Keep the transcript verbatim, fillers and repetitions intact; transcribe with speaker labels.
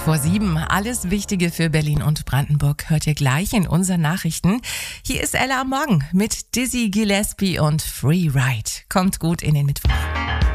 Speaker 1: vor sieben. Alles Wichtige für Berlin und Brandenburg hört ihr gleich in unseren Nachrichten. Hier ist Ella am Morgen mit Dizzy Gillespie und Free Ride. Kommt gut in den Mittwoch.